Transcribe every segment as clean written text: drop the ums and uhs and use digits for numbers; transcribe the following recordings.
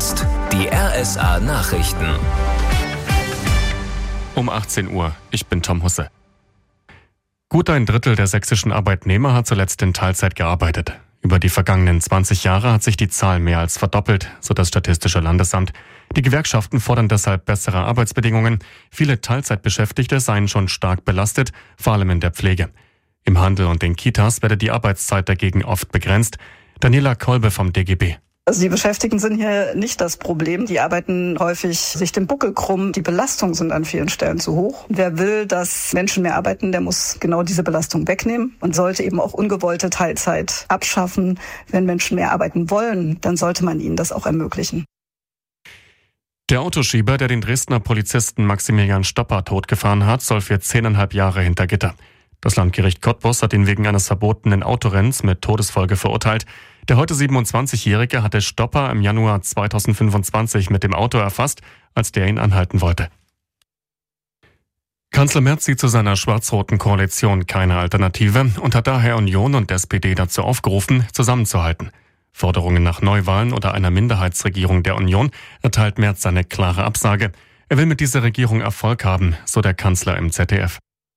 jetzt die RSA Nachrichten. Um 18 Uhr. Ich bin Tom Husse. Gut ein Drittel der sächsischen Arbeitnehmer hat zuletzt in Teilzeit gearbeitet. Über die vergangenen 20 Jahre hat sich die Zahl mehr als verdoppelt, so das Statistische Landesamt. Die Gewerkschaften fordern deshalb bessere Arbeitsbedingungen. Viele Teilzeitbeschäftigte seien schon stark belastet, vor allem in der Pflege. Im Handel und den Kitas werde die Arbeitszeit dagegen oft begrenzt. Daniela Kolbe vom DGB. Also die Beschäftigten sind hier nicht das Problem. Die arbeiten häufig sich den Buckel krumm. Die Belastungen sind an vielen Stellen zu hoch. Wer will, dass Menschen mehr arbeiten, der muss genau diese Belastung wegnehmen und sollte eben auch ungewollte Teilzeit abschaffen. Wenn Menschen mehr arbeiten wollen, dann sollte man ihnen das auch ermöglichen. Der Autoschieber, der den Dresdner Polizisten Maximilian Stopper totgefahren hat, soll für 10,5 Jahre hinter Gitter. Das Landgericht Cottbus hat ihn wegen eines verbotenen Autorenns mit Todesfolge verurteilt. Der heute 27-Jährige hatte Stopper im Januar 2025 mit dem Auto erfasst, als der ihn anhalten wollte. Kanzler Merz sieht zu seiner schwarz-roten Koalition keine Alternative und hat daher Union und SPD dazu aufgerufen, zusammenzuhalten. Forderungen nach Neuwahlen oder einer Minderheitsregierung der Union erteilt Merz seine klare Absage. Er will mit dieser Regierung Erfolg haben, so der Kanzler im ZDF.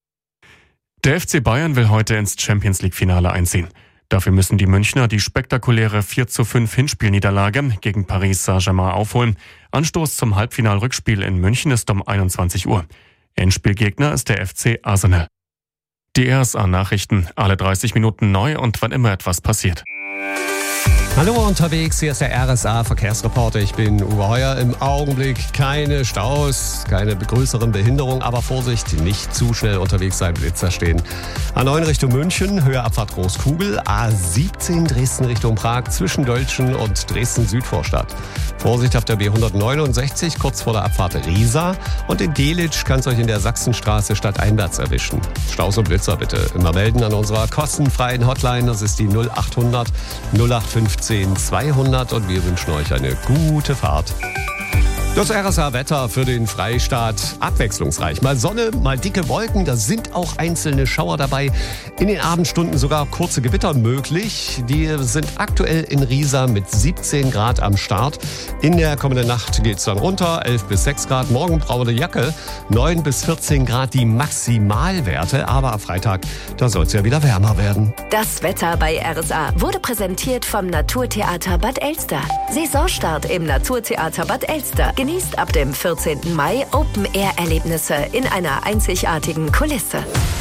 Der FC Bayern will heute ins Champions-League-Finale einziehen. Dafür müssen die Münchner die spektakuläre 4:5 Hinspielniederlage gegen Paris Saint-Germain aufholen. Anstoß zum Halbfinal-Rückspiel in München ist um 21 Uhr. Endspielgegner ist der FC Arsenal. Die RSA-Nachrichten, alle 30 Minuten neu und wann immer etwas passiert. Hallo unterwegs, hier ist der RSA-Verkehrsreporter. Ich bin Uwe Heuer. Im Augenblick keine Staus, keine größeren Behinderungen, aber Vorsicht, nicht zu schnell unterwegs sein, Blitzer stehen. A9 Richtung München, Höhe Abfahrt Großkugel, A17 Dresden Richtung Prag, zwischen Dölzschen und Dresden-Südvorstadt. Vorsicht auf der B169, kurz vor der Abfahrt Riesa. Und in Delitzsch kann es euch in der Sachsenstraße stadteinwärts erwischen. Staus und Blitzer bitte immer melden an unserer kostenfreien Hotline. Das ist die 0800 0815 200 und wir wünschen euch eine gute Fahrt. Das RSA-Wetter für den Freistaat abwechslungsreich. Mal Sonne, mal dicke Wolken, da sind auch einzelne Schauer dabei. In den Abendstunden sogar kurze Gewitter möglich. Die sind aktuell in Riesa mit 17 Grad am Start. In der kommenden Nacht geht's dann runter, 11 bis 6 Grad. Morgen braune Jacke, 9 bis 14 Grad die Maximalwerte. Aber am Freitag, da soll es ja wieder wärmer werden. Das Wetter bei RSA wurde präsentiert vom Naturtheater Bad Elster. Saisonstart im Naturtheater Bad Elster. Genießt ab dem 14. Mai Open-Air-Erlebnisse in einer einzigartigen Kulisse.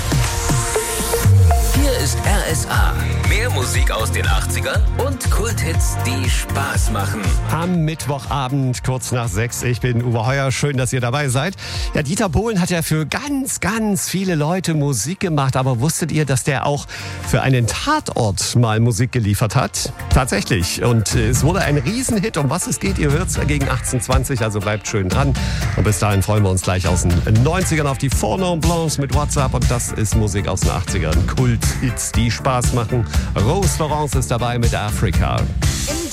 Hier ist RSA. Mehr Musik aus den 80ern und Kulthits, die Spaß machen. Am Mittwochabend, kurz nach 6. Ich bin Uwe Heuer. Schön, dass ihr dabei seid. Ja, Dieter Bohlen hat ja für ganz, ganz viele Leute Musik gemacht. Aber wusstet ihr, dass der auch für einen Tatort mal Musik geliefert hat? Tatsächlich. Und es wurde ein Riesenhit. Um was es geht, ihr hört es gegen 18:20. Also bleibt schön dran. Und bis dahin freuen wir uns gleich aus den 90ern auf die Four Non Blondes mit WhatsApp. Und das ist Musik aus den 80ern. Kulthits, die Spaß machen. Rose Florence ist dabei mit Afrika.